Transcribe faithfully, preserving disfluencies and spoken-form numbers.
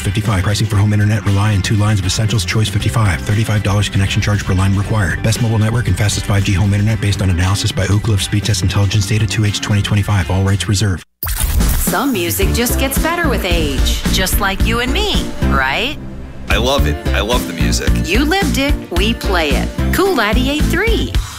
fifty-five. Pricing for home internet rely on two lines of Essentials Choice fifty-five. thirty-five dollars connection charge per line required. Best mobile network and fastest five G home internet based on analysis by Ookla of Speed Test Intelligence Data two H twenty twenty-five. All rates reserved. Some music just gets better with age, just like you and me, right? I love it. I love the music. You lived it, we play it. Cool ninety-eight point three.